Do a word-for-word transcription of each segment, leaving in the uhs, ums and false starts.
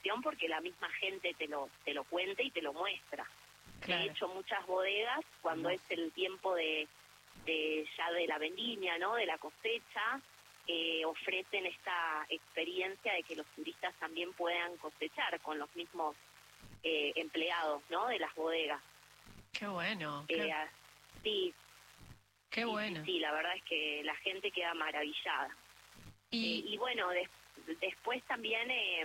construcción porque la misma gente te lo te lo cuenta y te lo muestra. Claro. De hecho, muchas bodegas, cuando es el tiempo de, de ya de la vendimia, ¿no?, de la cosecha, eh, ofrecen esta experiencia de que los turistas también puedan cosechar con los mismos eh, empleados, ¿no?, de las bodegas. Qué bueno. Eh, Qué, sí, qué sí, bueno. sí, sí, la verdad es que la gente queda maravillada. Y, eh, y bueno, des, después también eh,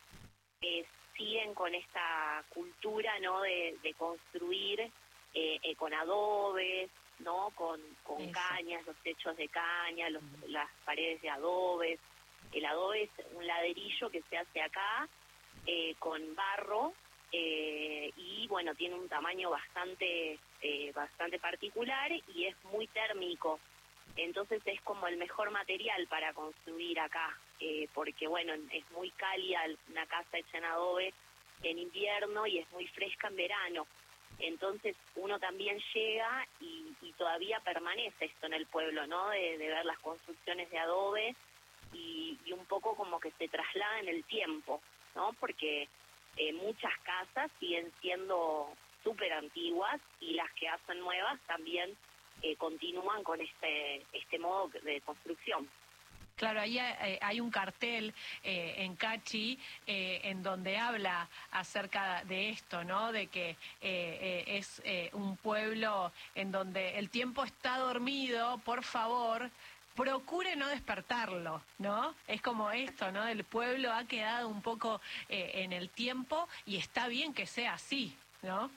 eh, siguen con esta cultura, ¿no?, de, de construir eh, eh, con adobes, ¿no?, con, con cañas, los techos de caña, los, uh-huh. las paredes de adobes. El adobe es un ladrillo que se hace acá eh, con barro eh, y bueno, tiene un tamaño bastante, eh, bastante particular y es muy térmico. Entonces es como el mejor material para construir acá, eh, porque bueno, es muy cálida una casa hecha en adobe en invierno y es muy fresca en verano. Entonces uno también llega y, y todavía permanece esto en el pueblo, ¿no?, de, de ver las construcciones de adobe y, y un poco como que se traslada en el tiempo, ¿no?, porque eh, muchas casas siguen siendo súper antiguas y las que hacen nuevas también Eh, continúan con este este modo de construcción. Claro, ahí hay, hay un cartel eh, en Cachi eh, en donde habla acerca de esto, ¿no? De que eh, eh, es eh, un pueblo en donde el tiempo está dormido, por favor, procure no despertarlo, ¿no? Es como esto, ¿no? El pueblo ha quedado un poco eh, en el tiempo y está bien que sea así, ¿no?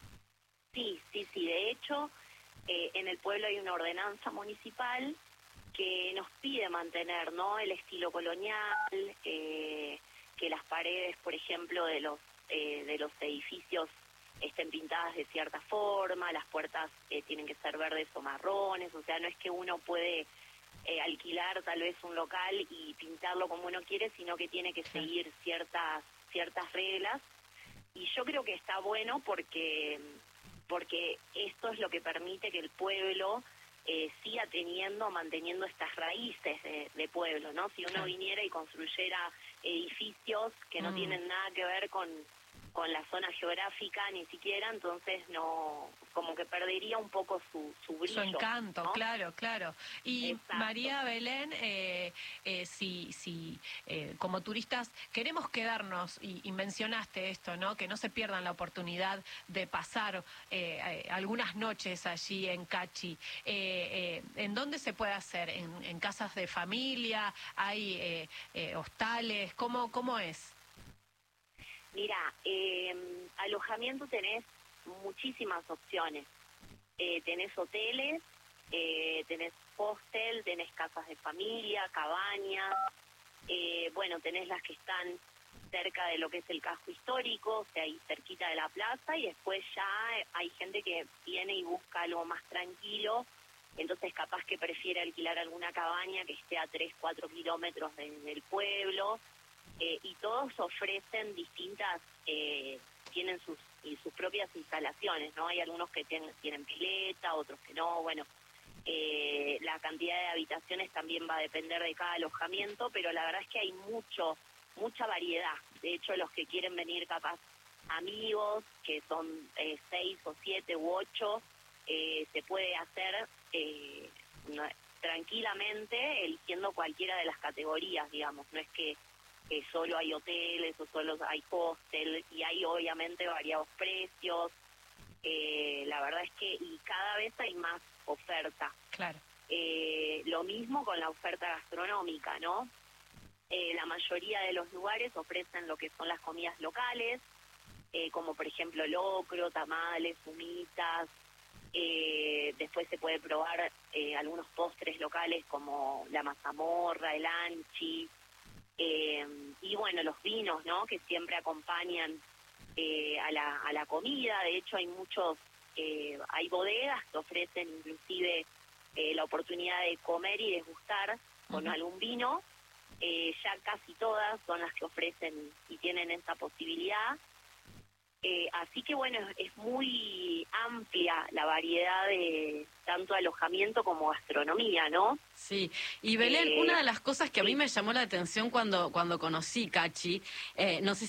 Sí, sí, sí. De hecho, eh, en el pueblo hay una ordenanza municipal que nos pide mantener, ¿no?, el estilo colonial, eh, que las paredes, por ejemplo, de los eh, de los edificios estén pintadas de cierta forma, las puertas eh, tienen que ser verdes o marrones, o sea, no es que uno puede eh, alquilar tal vez un local y pintarlo como uno quiere, sino que tiene que seguir ciertas ciertas reglas, y yo creo que está bueno porque porque esto es lo que permite que el pueblo eh, siga teniendo, manteniendo estas raíces de, de pueblo, ¿no? Si uno claro. viniera y construyera edificios que no mm. tienen nada que ver con, con la zona geográfica ni siquiera, entonces no, como que perdería un poco su, su brillo. Su encanto, ¿no? claro, claro. Y Exacto. María Belén, eh, eh, si, si eh, como turistas queremos quedarnos, y, y mencionaste esto, ¿no?, que no se pierdan la oportunidad de pasar eh, eh, algunas noches allí en Cachi. Eh, eh, ¿En dónde se puede hacer? ¿En, en casas de familia? ¿Hay eh, eh, hostales? ¿Cómo, cómo es? Mira, eh, alojamiento tenés muchísimas opciones. Eh, tenés hoteles, eh, tenés hostel, tenés casas de familia, cabañas, eh, bueno, tenés las que están cerca de lo que es el casco histórico, o sea, ahí cerquita de la plaza, y después ya hay gente que viene y busca algo más tranquilo, entonces capaz que prefiere alquilar alguna cabaña que esté a tres, cuatro kilómetros de, del pueblo, eh, y todos ofrecen distintas, eh, tienen sus y sus propias instalaciones, ¿no? Hay algunos que tienen, tienen pileta, otros que no, bueno, eh, la cantidad de habitaciones también va a depender de cada alojamiento, pero la verdad es que hay mucho, mucha variedad. De hecho, los que quieren venir capaz amigos, que son eh, seis o siete u ocho, eh, se puede hacer eh, no, tranquilamente eligiendo cualquiera de las categorías, digamos, no es que que solo hay hoteles o solo hay hostel, y hay obviamente variados precios. Eh, la verdad es que y cada vez hay más oferta. Claro. Eh, lo mismo con la oferta gastronómica, ¿no? Eh, la mayoría de los lugares ofrecen lo que son las comidas locales, eh, como por ejemplo locro, tamales, humitas. Eh, después se puede probar eh, algunos postres locales como la mazamorra, el anchi. Eh, y bueno, los vinos, ¿no?, que siempre acompañan eh, a, la, a la comida. De hecho, hay muchos, eh, hay bodegas que ofrecen inclusive eh, la oportunidad de comer y degustar con uh-huh. algún vino. Eh, ya casi todas son las que ofrecen y tienen esa posibilidad. Eh, así que bueno, es muy amplia la variedad de tanto alojamiento como gastronomía, ¿no? Sí, y Belén, eh, una de las cosas que a sí. mí me llamó la atención cuando, cuando conocí Cachi, eh, no sé